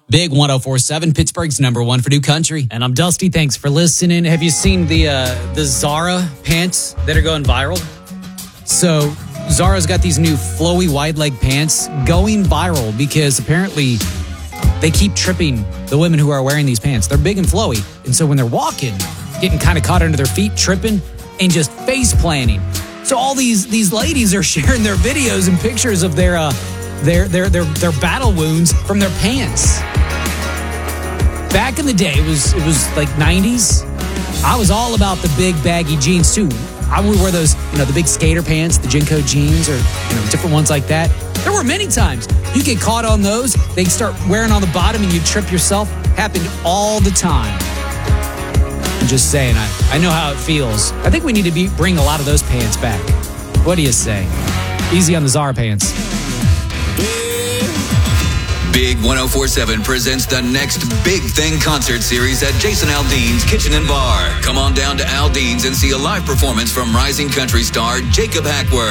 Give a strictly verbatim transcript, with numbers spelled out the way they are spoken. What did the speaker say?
Big one oh four point seven, Pittsburgh's number one for new country. And I'm Dusty. Thanks for listening. Have you seen the uh, the Zara pants that are going viral? So Zara's got these new flowy wide leg pants going viral because apparently they keep tripping the women who are wearing these pants. They're big and flowy. And so when they're walking, getting kind of caught under their feet, tripping, and just face planting. So all these these ladies are sharing their videos and pictures of their uh, their their their their battle wounds from their pants. Back in the day, it was it was like nineties. I was all about the big baggy jeans too. I would wear those, you know, the big skater pants, the Jinko jeans, or you know, different ones like that. There were many times you get caught on those. They'd start wearing on the bottom and you trip yourself. Happened all the time. I'm just saying, I, I know how it feels. I think we need to be, bring a lot of those pants back. What do you say? Easy on the Zara pants. Big one oh four point seven presents the next Big Thing concert series at Jason Aldean's Kitchen and Bar. Come on down to Aldean's and see a live performance from rising country star Jacob Hackworth.